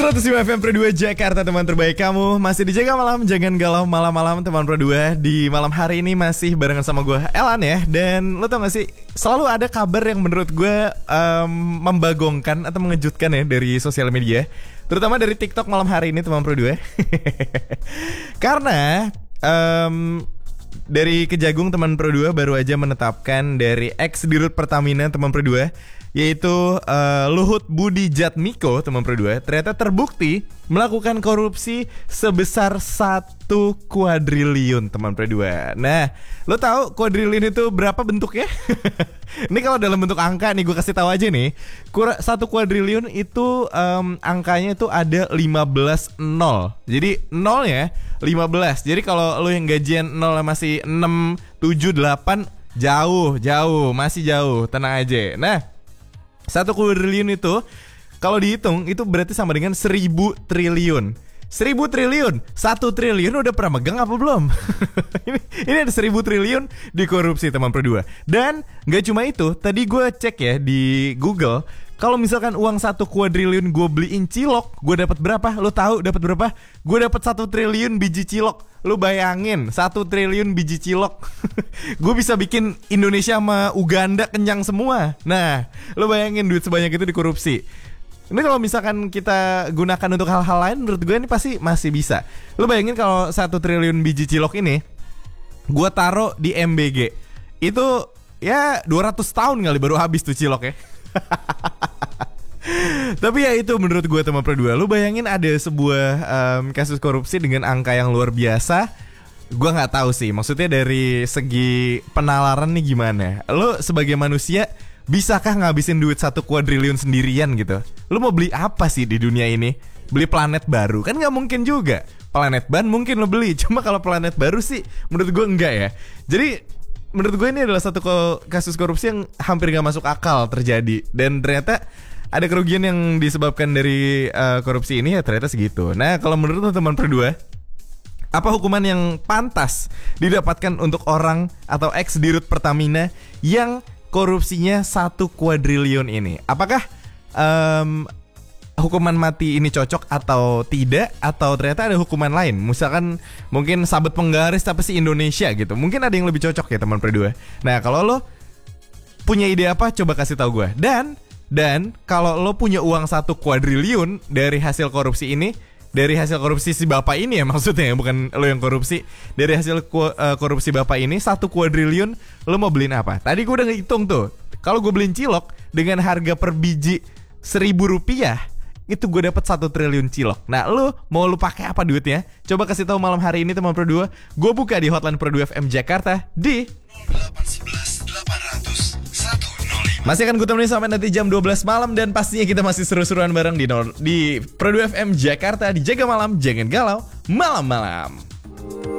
105 FM Pro 2 Jakarta, teman terbaik kamu. Masih dijaga malam, jangan galau malam-malam teman Pro 2. Di malam hari ini masih barengan sama gue Elan ya. Dan lo tau gak sih, selalu ada kabar yang menurut gue membagongkan atau mengejutkan ya dari sosial media, terutama dari TikTok malam hari ini teman Pro 2. Karena dari Kejagung teman Pro 2 baru aja menetapkan dari ex Dirut Pertamina teman Pro 2, yaitu Luhut Budi Jatmiko teman Pro 2, ternyata terbukti melakukan korupsi sebesar 1 kuadriliun teman Pro 2. Nah, lo tahu kuadriliun itu berapa bentuknya? Ini kalau dalam bentuk angka nih, gue kasih tahu aja nih. 1 kuadriliun itu angkanya itu ada 15 nol. Jadi nolnya 15. Jadi kalau lo yang gajian nol masih 6, 7, 8, jauh, masih jauh, tenang aja. Nah, 1 kuadriliun itu kalau dihitung itu berarti sama dengan 1000 triliun. 1000 triliun, 1 triliun udah pernah megang apa belum? ini ada 1000 triliun dikorupsi teman Pro 2. Dan gak cuma itu, tadi gue cek ya di Google, kalau misalkan uang 1 kuadriliun gue beliin cilok, gue dapat berapa? Lo tahu dapat berapa? Gue dapat 1 triliun biji cilok. Lo bayangin 1 triliun biji cilok. Gue bisa bikin Indonesia sama Uganda kenyang semua. Nah, lo bayangin duit sebanyak itu dikorupsi. Ini kalau misalkan kita gunakan untuk hal-hal lain, menurut gue ini pasti masih bisa. Lo bayangin kalau 1 triliun biji cilok ini gue taruh di MBG, itu ya 200 tahun kali baru habis tuh cilok ya. Tapi ya itu menurut gue teman Pro 2. Lu bayangin ada sebuah kasus korupsi dengan angka yang luar biasa. Gue gak tahu sih, maksudnya dari segi penalaran nih gimana. Lu sebagai manusia bisakah ngabisin duit 1 kuadriliun sendirian gitu? Lu mau beli apa sih di dunia ini? Beli planet baru? Kan gak mungkin juga. Planet ban mungkin lo beli, cuma kalau planet baru sih menurut gue enggak ya. Jadi menurut gue ini adalah satu kasus korupsi yang hampir gak masuk akal terjadi. Dan ternyata ada kerugian yang disebabkan dari korupsi ini ya ternyata segitu. Nah, kalau menurut teman Pro 2, apa hukuman yang pantas didapatkan untuk orang atau ex Dirut Pertamina yang korupsinya 1 kuadriliun ini? Apakah hukuman mati ini cocok atau tidak? Atau ternyata ada hukuman lain? Misalkan mungkin sabet penggaris tapi si Indonesia gitu. Mungkin ada yang lebih cocok ya teman Pro 2. Nah, kalau lo punya ide apa, coba kasih tahu gue. Dan kalau lo punya uang 1 kuadriliun dari hasil korupsi ini, dari hasil korupsi si bapak ini ya maksudnya, bukan lo yang korupsi. Dari hasil korupsi bapak ini 1 kuadriliun, lo mau beliin apa? Tadi gue udah ngitung tuh, kalau gue beliin cilok dengan harga per biji 1.000 rupiah, itu gue dapat 1 triliun cilok. Nah, lo mau lo pakai apa duitnya? Coba kasih tahu malam hari ini teman Pro 2. Gue buka di hotline Pro 2 FM Jakarta di 0811 800 105. Masih akan gue temenin sampai nanti jam 12 malam. Dan pastinya kita masih seru-seruan bareng di Pro 2 FM Jakarta. Dijaga malam, jangan galau malam-malam.